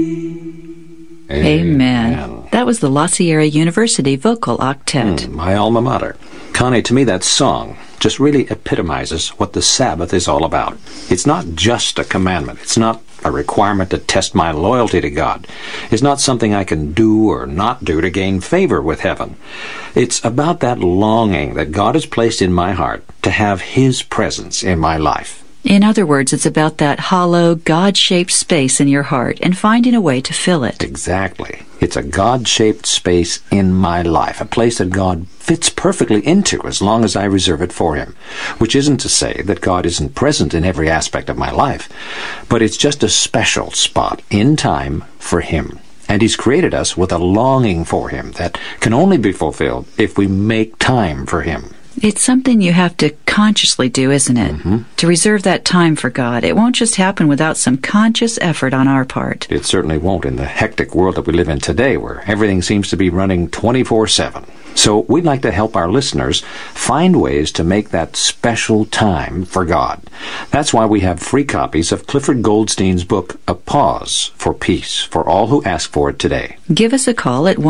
Amen. That was the La Sierra University Vocal Octet. My alma mater. Connie, to me that song just really epitomizes what the Sabbath is all about. It's not just a commandment. It's not a requirement to test my loyalty to God. It's not something I can do or not do to gain favor with heaven. It's about that longing that God has placed in my heart to have His presence in my life. In other words, it's about that hollow, God-shaped space in your heart and finding a way to fill it. Exactly. It's a God-shaped space in my life, a place that God fits perfectly into as long as I reserve it for Him. Which isn't to say that God isn't present in every aspect of my life, but it's just a special spot in time for Him. And He's created us with a longing for Him that can only be fulfilled if we make time for Him. It's something you have to consciously do, isn't it? To reserve that time for God. It won't just happen without some conscious effort on our part. It certainly won't in the hectic world that we live in today, where everything seems to be running 24/7. So we'd like to help our listeners find ways to make that special time for God. That's why we have free copies of Clifford Goldstein's book, A Pause for Peace, for all who ask for it today. Give us a call at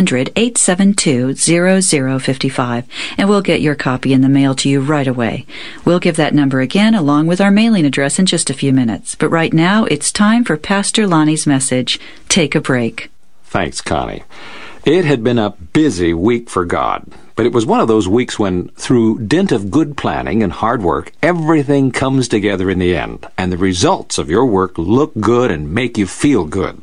1-800-872-0055, and we'll get your copy in the mail to you right away. We'll give that number again along with our mailing address in just a few minutes. But right now, it's time for Pastor Lonnie's message. Take a break. Thanks, Connie. It had been a busy week for God, but it was one of those weeks when, through dint of good planning and hard work, everything comes together in the end, and the results of your work look good and make you feel good.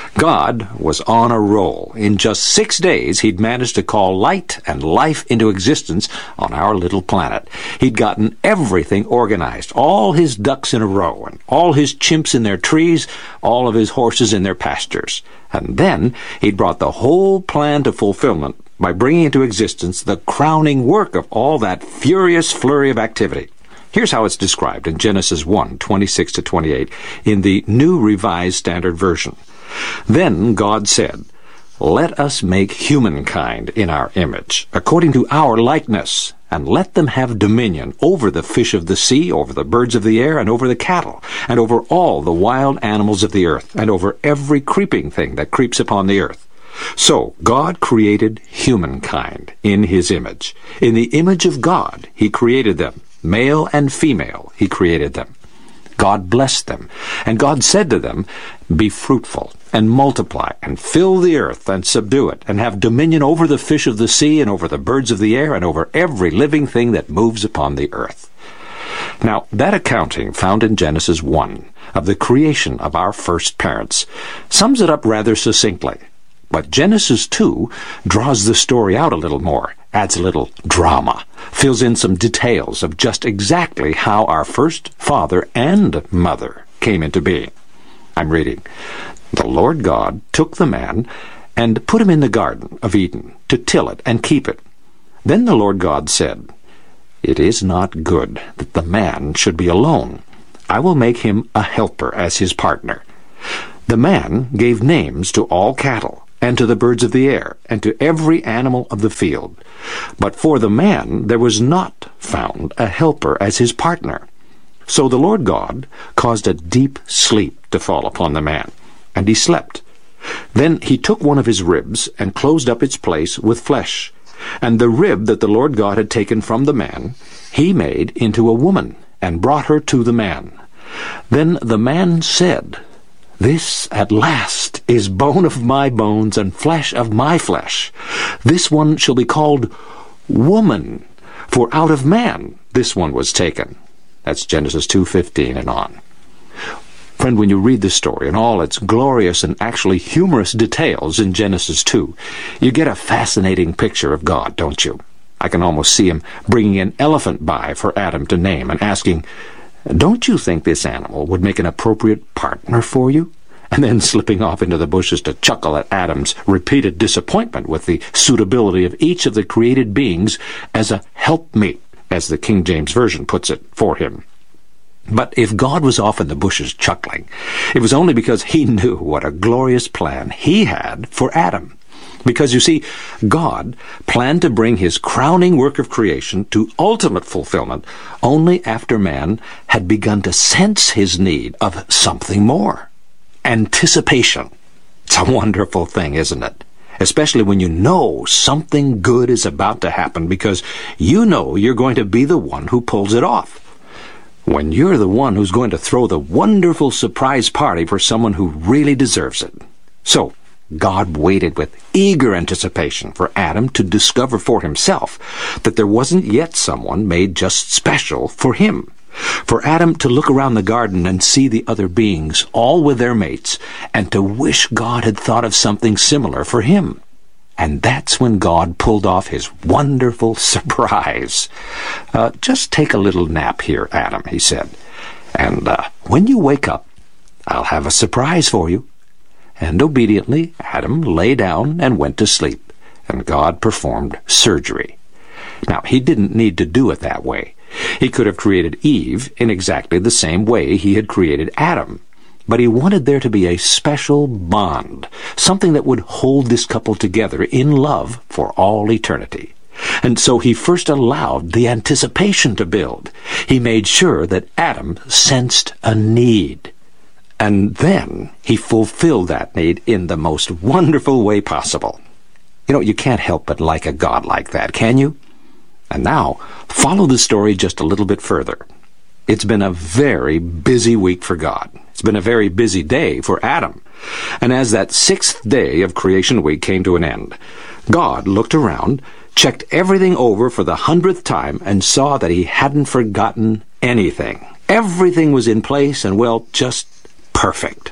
God was on a roll. In just 6 days, He'd managed to call light and life into existence on our little planet. He'd gotten everything organized, all His ducks in a row, and all His chimps in their trees, all of His horses in their pastures. And then He'd brought the whole plan to fulfillment by bringing into existence the crowning work of all that furious flurry of activity. Here's how it's described in Genesis 1:26-28 in the New Revised Standard Version. Then God said, "Let us make humankind in our image, according to our likeness, and let them have dominion over the fish of the sea, over the birds of the air, and over the cattle, and over all the wild animals of the earth, and over every creeping thing that creeps upon the earth." So God created humankind in His image. In the image of God He created them. Male and female He created them. God blessed them, and God said to them, "Be fruitful, and multiply, and fill the earth, and subdue it, and have dominion over the fish of the sea, and over the birds of the air, and over every living thing that moves upon the earth." Now, that accounting found in Genesis 1 of the creation of our first parents sums it up rather succinctly. But Genesis 2 draws the story out a little more, adds a little drama, fills in some details of just exactly how our first father and mother came into being. I'm reading. "The Lord God took the man and put him in the Garden of Eden to till it and keep it. Then the Lord God said, 'It is not good that the man should be alone. I will make him a helper as his partner.' The man gave names to all cattle, and to the birds of the air, and to every animal of the field. But for the man there was not found a helper as his partner. So the Lord God caused a deep sleep to fall upon the man, and he slept. Then He took one of his ribs, and closed up its place with flesh. And the rib that the Lord God had taken from the man, He made into a woman, and brought her to the man. Then the man said, 'This at last is bone of my bones and flesh of my flesh. This one shall be called woman, for out of man this one was taken.'" That's Genesis 2:15 and on. Friend, when you read the story and all its glorious and actually humorous details in Genesis 2, you get a fascinating picture of God, don't you? I can almost see Him bringing an elephant by for Adam to name and asking, "Don't you think this animal would make an appropriate partner for you?" And then slipping off into the bushes to chuckle at Adam's repeated disappointment with the suitability of each of the created beings as a helpmeet, as the King James Version puts it, for him. But if God was off in the bushes chuckling, it was only because He knew what a glorious plan He had for Adam. Because, you see, God planned to bring His crowning work of creation to ultimate fulfillment only after man had begun to sense his need of something more. anticipation. It's a wonderful thing, isn't it? Especially when you know something good is about to happen because you know you're going to be the one who pulls it off. When you're the one who's going to throw the wonderful surprise party for someone who really deserves it. So, God waited with eager anticipation for Adam to discover for himself that there wasn't yet someone made just special for him. For Adam to look around the garden and see the other beings, all with their mates, and to wish God had thought of something similar for him. And that's when God pulled off his wonderful surprise. Just take a little nap here, Adam, he said. And when you wake up, I'll have a surprise for you. And obediently, Adam lay down and went to sleep, and God performed surgery. Now, he didn't need to do it that way. He could have created Eve in exactly the same way he had created Adam. But he wanted there to be a special bond, something that would hold this couple together in love for all eternity. And so he first allowed the anticipation to build. He made sure that Adam sensed a need. And then he fulfilled that need in the most wonderful way possible. You know, you can't help but like a God like that, can you? And now, follow the story just a little bit further. It's been a very busy week for God. It's been a very busy day for Adam. And as that 6th day of creation week came to an end, God looked around, checked everything over for the 100th time, and saw that he hadn't forgotten anything. Everything was in place and, well, just perfect.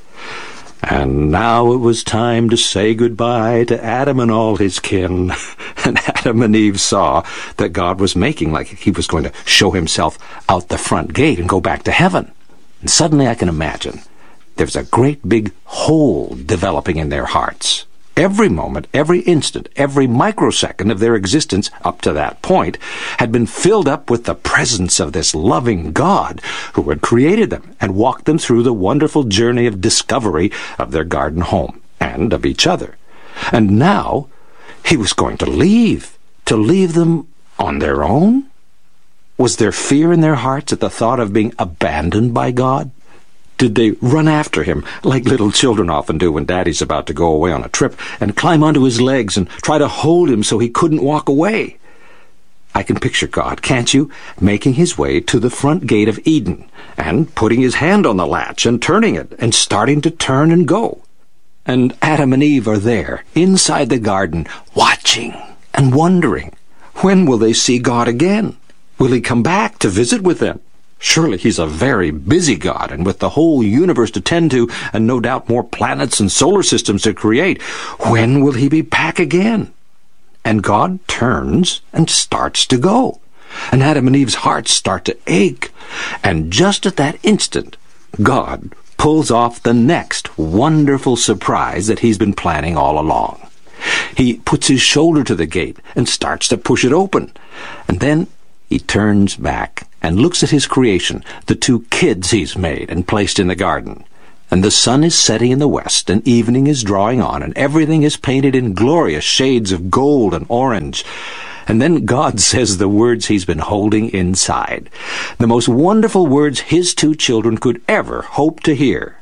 And now it was time to say goodbye to Adam and all his kin. And Adam and Eve saw that God was making like he was going to show himself out the front gate and go back to heaven. And suddenly I can imagine there's a great big hole developing in their hearts. Every moment, every instant, every microsecond of their existence up to that point had been filled up with the presence of this loving God who had created them and walked them through the wonderful journey of discovery of their garden home and of each other. And now he was going to leave them on their own? Was there fear in their hearts at the thought of being abandoned by God? Did they run after him, like little children often do when Daddy's about to go away on a trip, and climb onto his legs and try to hold him so he couldn't walk away? I can picture God, can't you, making his way to the front gate of Eden, and putting his hand on the latch and turning it, and starting to turn and go. And Adam and Eve are there, inside the garden, watching and wondering, when will they see God again? Will he come back to visit with them? Surely he's a very busy God, and with the whole universe to tend to, and no doubt more planets and solar systems to create, when will he be back again? And God turns and starts to go. And Adam and Eve's hearts start to ache. And just at that instant, God pulls off the next wonderful surprise that he's been planning all along. He puts his shoulder to the gate and starts to push it open. And then he turns back and looks at his creation, the 2 kids he's made and placed in the garden. And the sun is setting in the west, and evening is drawing on, and everything is painted in glorious shades of gold and orange. And then God says the words he's been holding inside, the most wonderful words his 2 children could ever hope to hear.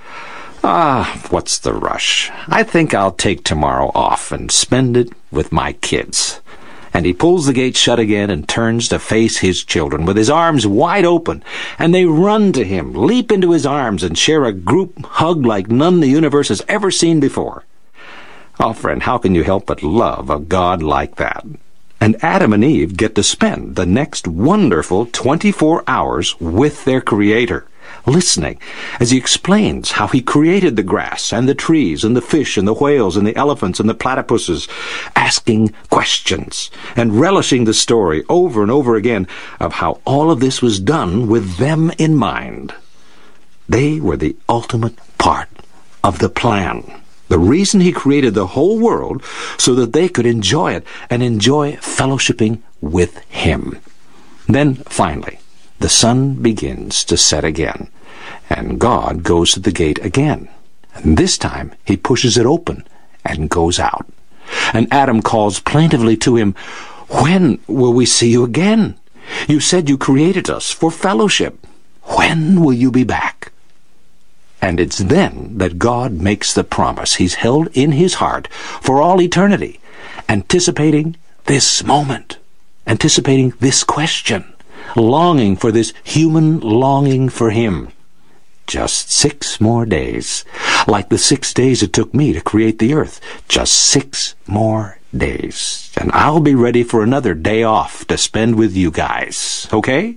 What's the rush? I think I'll take tomorrow off and spend it with my kids. And he pulls the gate shut again and turns to face his children with his arms wide open. And they run to him, leap into his arms, and share a group hug like none the universe has ever seen before. Oh, friend, how can you help but love a God like that? And Adam and Eve get to spend the next wonderful 24 hours with their Creator, listening as he explains how he created the grass and the trees and the fish and the whales and the elephants and the platypuses, asking questions and relishing the story over and over again of how all of this was done with them in mind. They were the ultimate part of the plan. The reason he created the whole world so that they could enjoy it and enjoy fellowshipping with him. Then, finally, the sun begins to set again, and God goes to the gate again. And this time, he pushes it open and goes out. And Adam calls plaintively to him, "When will we see you again? You said you created us for fellowship. When will you be back?" And it's then that God makes the promise He's held in His heart for all eternity, anticipating this moment, anticipating this question, longing for this human longing for Him. Just 6 more days, like the 6 days it took me to create the earth. Just 6 more days, and I'll be ready for another day off to spend with you guys, okay?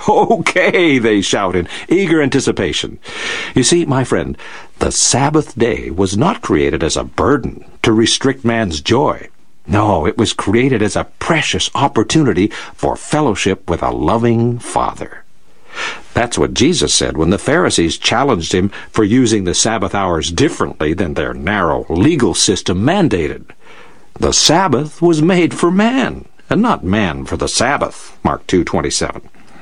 Okay, they shout in eager anticipation. You see, my friend, the Sabbath day was not created as a burden to restrict man's joy. No, it was created as a precious opportunity for fellowship with a loving Father. That's what Jesus said when the Pharisees challenged Him for using the Sabbath hours differently than their narrow legal system mandated. The Sabbath was made for man, and not man for the Sabbath, Mark 2:27.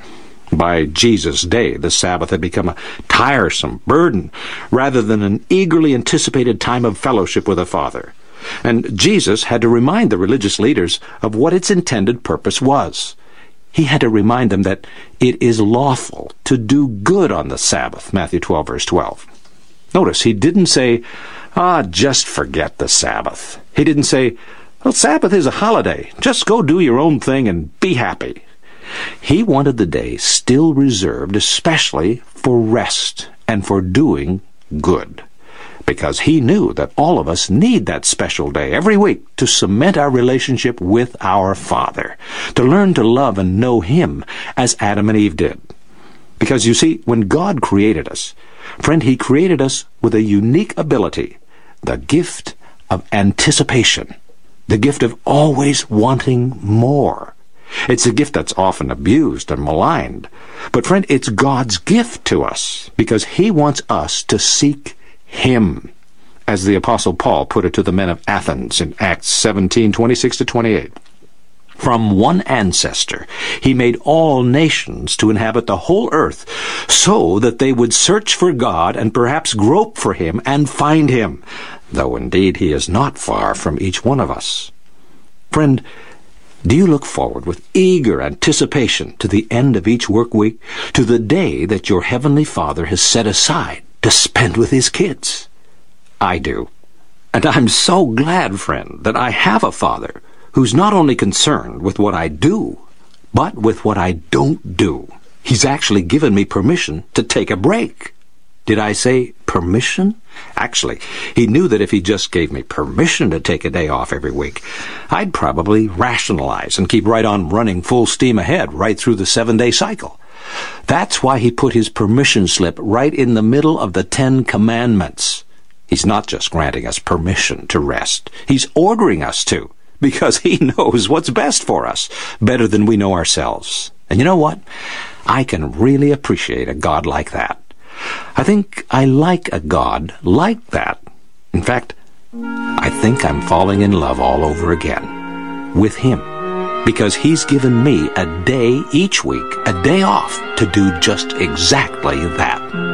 By Jesus' day, the Sabbath had become a tiresome burden rather than an eagerly anticipated time of fellowship with the Father. And Jesus had to remind the religious leaders of what its intended purpose was. He had to remind them that it is lawful to do good on the Sabbath, Matthew 12, verse 12. Notice, He didn't say, just forget the Sabbath. He didn't say, well, Sabbath is a holiday. Just go do your own thing and be happy. He wanted the day still reserved especially for rest and for doing good, because He knew that all of us need that special day every week to cement our relationship with our Father, to learn to love and know Him as Adam and Eve did. Because you see, when God created us, friend, He created us with a unique ability, the gift of anticipation, the gift of always wanting more. It's a gift that's often abused and maligned. But friend, it's God's gift to us because He wants us to seek Him. As the Apostle Paul put it to the men of Athens in Acts 17:26-28. From one ancestor He made all nations to inhabit the whole earth, so that they would search for God and perhaps grope for Him and find Him, though indeed He is not far from each one of us. Friend, do you look forward with eager anticipation to the end of each work week, to the day that your Heavenly Father has set aside to spend with His kids? I do. And I'm so glad, friend, that I have a Father who's not only concerned with what I do, but with what I don't do. He's actually given me permission to take a break. Did I say permission? Actually, He knew that if He just gave me permission to take a day off every week, I'd probably rationalize and keep right on running full steam ahead right through the 7-day cycle. That's why He put His permission slip right in the middle of the 10 Commandments. He's not just granting us permission to rest. He's ordering us to, because He knows what's best for us, better than we know ourselves. And you know what? I can really appreciate a God like that. I think I like a God like that. In fact, I think I'm falling in love all over again with Him, because He's given me a day each week, a day off, to do just exactly that.